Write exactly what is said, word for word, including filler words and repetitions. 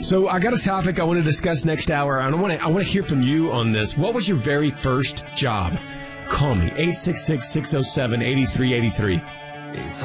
So I got a topic I want to discuss next hour. I want to I want to hear from you on this. What was your very first job? Call me, eight six six, six oh seven, eight three eight three. It's